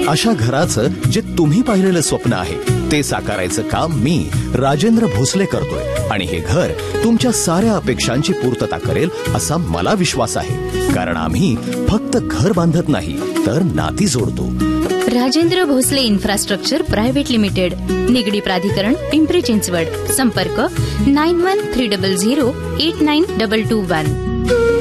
अशा घराचं जे तुम्ही पाहिलेलं स्वप्न आहे ते साकारायचं काम मी राजेंद्र भोसले करतोय आणि हे घर तुमच्या साऱ्या अपेक्षांची पूर्तता करेल असा मला विश्वास आहे. कारण आम्ही फक्त घर बांधत नाही तर नाती जोडतो. Rajendra Bhosale infrastructure private limited, Nigdi प्राधिकरण, पिंपरी चिंचवड. संपर्क 9130089221.